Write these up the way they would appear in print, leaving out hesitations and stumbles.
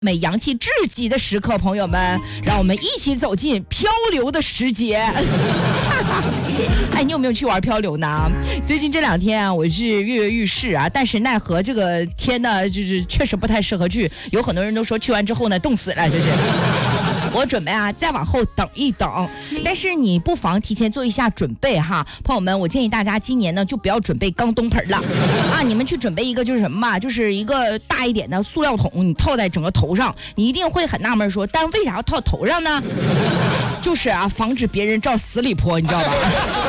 美阳气至极的时刻，朋友们，让我们一起走进漂流的时节。哎，你有没有去玩漂流呢？最近这2天啊，我是跃跃欲试啊，但是奈何这个天呢，就是确实不太适合去。有很多人都说去完之后呢，冻死了，就是。我准备啊，再往后等一等，但是你不妨提前做一下准备哈，朋友们，我建议大家今年呢就不要准备钢冬盆了啊，你们去准备一个就是什么吧，就是一个大一点的塑料桶，你套在整个头上，你一定会很纳闷说，但为啥要套头上呢？就是啊，防止别人照死里泼，你知道吧？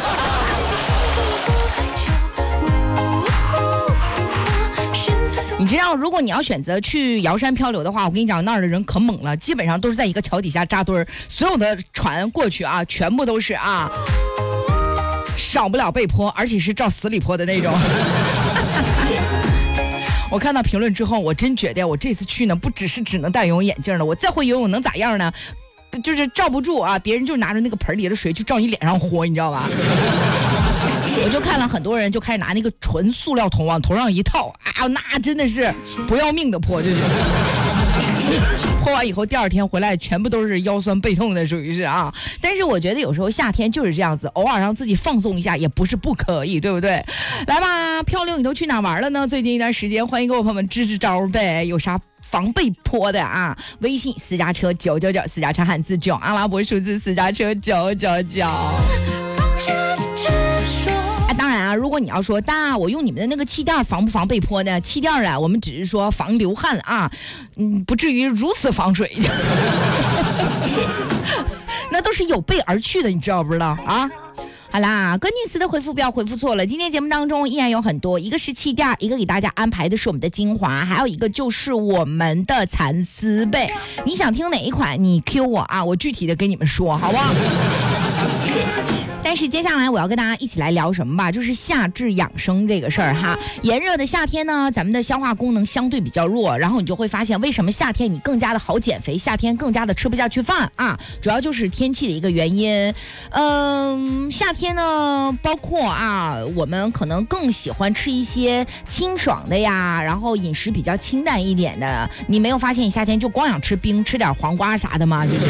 你知道，如果你要选择去瑶山漂流的话，我跟你讲，那儿的人可猛了，基本上都是在一个桥底下扎堆儿，所有的船过去啊，全部都是啊，少不了被泼，而且是照死里泼的那种。我看到评论之后，我真觉得我这次去呢，不只能戴游泳眼镜了，我再会游泳能咋样呢？就是罩不住啊，别人就拿着那个盆里的水就照你脸上泼，你知道吧？我就看了很多人就开始拿那个纯塑料桶往头上一套啊，那真的是不要命的泼，就是泼完以后第2天回来全部都是腰酸背痛的，属于是啊。但是我觉得有时候夏天就是这样子，偶尔让自己放松一下也不是不可以，对不对？来吧，漂流你都去哪玩了呢？最近一段时间，欢迎各位朋友们支支招呗，有啥防被泼的啊？微信私家车999，私家车汉字9，阿拉伯数字私家车999。当然啊，如果你要说大，我用你们的那个气垫防不防被泼呢？气垫啊，我们只是说防流汗啊，不至于如此防水。那都是有备而去的，你知道不知道啊？好啦，关键词的回复不要回复错了。今天节目当中依然有很多，一个是气垫，一个给大家安排的是我们的精华，还有一个就是我们的蚕丝被。你想听哪一款？你 Q 我啊，我具体的跟你们说，好不好？但是接下来我要跟大家一起来聊什么吧，就是夏至养生这个事儿哈。炎热的夏天呢，咱们的消化功能相对比较弱，然后你就会发现为什么夏天你更加的好减肥，夏天更加的吃不下去饭啊，主要就是天气的一个原因。夏天呢，包括啊，我们可能更喜欢吃一些清爽的呀，然后饮食比较清淡一点的。你没有发现你夏天就光想吃冰，吃点黄瓜啥的吗？就是。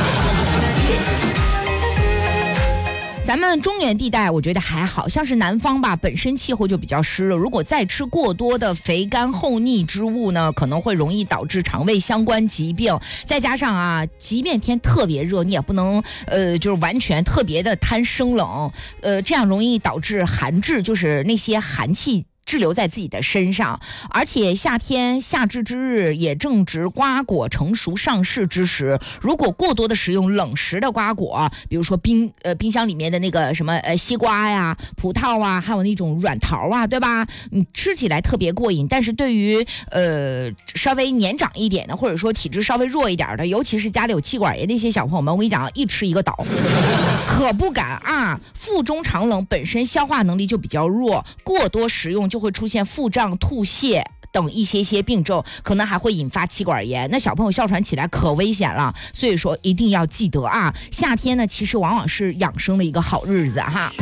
咱们中原地带我觉得还好，像是南方吧，本身气候就比较湿了，如果再吃过多的肥甘厚腻之物呢，可能会容易导致肠胃相关疾病。再加上啊，即便天特别热，你也不能就是完全特别的贪生冷，这样容易导致寒滞，就是那些寒气滞留在自己的身上。而且夏天夏至之日也正值瓜果成熟上市之时，如果过多的食用冷食的瓜果，比如说冰箱里面的那个什么西瓜呀、葡萄啊，还有那种软桃啊，对吧？你吃起来特别过瘾，但是对于稍微年长一点的，或者说体质稍微弱一点的，尤其是家里有气管炎那些小朋友们，我跟你讲，一吃一个倒，可不敢啊！腹中常冷，本身消化能力就比较弱，过多食用就会出现腹胀、吐泻等一些病症，可能还会引发气管炎。那小朋友哮喘起来可危险了，所以说一定要记得啊，夏天呢其实往往是养生的一个好日子哈。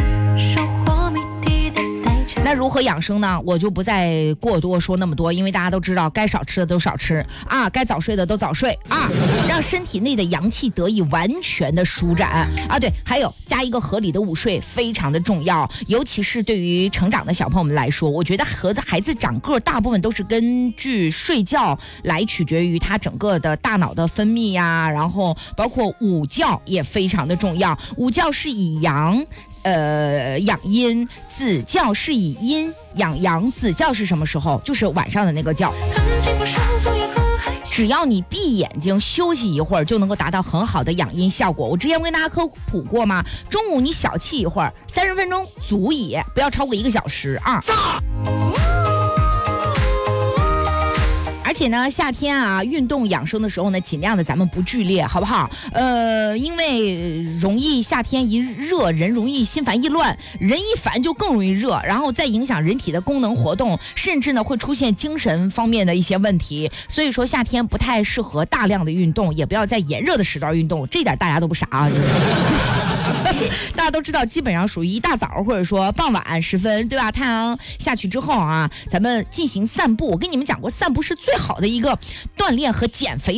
那如何养生呢？我就不再过多说那么多，因为大家都知道，该少吃的都少吃啊，该早睡的都早睡啊，让身体内的阳气得以完全的舒展啊。对，还有加一个合理的午睡非常的重要，尤其是对于成长的小朋友们来说，我觉得孩子长个大部分都是根据睡觉来取决于他整个的大脑的分泌呀，然后包括午觉也非常的重要，午觉是以阳养阴，子觉是以阴养阳。子觉是什么时候？就是晚上的那个觉。只要你闭眼睛休息一会儿，就能够达到很好的养阴效果。我之前跟大家科普过吗？中午你小憩一会儿，30分钟足矣，不要超过1个小时啊。而且呢，夏天啊，运动养生的时候呢，尽量的咱们不剧烈，好不好？因为容易夏天一热，人容易心烦意乱，人一烦就更容易热，然后再影响人体的功能活动，甚至呢会出现精神方面的一些问题。所以说夏天不太适合大量的运动，也不要在炎热的时段运动，这点大家都不傻啊。 大家都知道，基本上属于一大早或者说傍晚时分，对吧？太阳下去之后啊，咱们进行散步。我跟你们讲过，散步是最好的一个锻炼和减肥